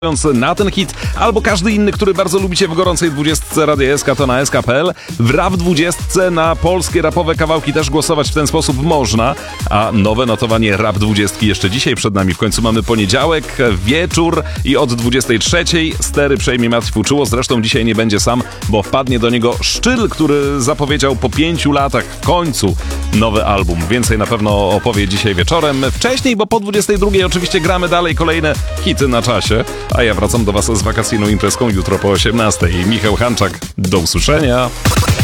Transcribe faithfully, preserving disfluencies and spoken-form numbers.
na ten hit, albo każdy inny, który bardzo lubicie w gorącej dwudziestce Radia S K, to na S K kropka P L. W Rap dwudziestce na polskie rapowe kawałki też głosować w ten sposób można, a nowe notowanie Rap dwudziestki jeszcze dzisiaj przed nami. W końcu mamy poniedziałek, wieczór i od dwudziestej trzeciej stery przejmie Maciej Fuczuło. Zresztą dzisiaj nie będzie sam, bo wpadnie do niego Szczyl, który zapowiedział po pięciu latach w końcu nowy album. Więcej na pewno opowie dzisiaj wieczorem. Wcześniej, bo po dwudziestej drugiej oczywiście gramy dalej kolejne hity na czasie. A ja wracam do Was z wakacyjną imprezką jutro po osiemnastej. Michał Hanczak, do usłyszenia.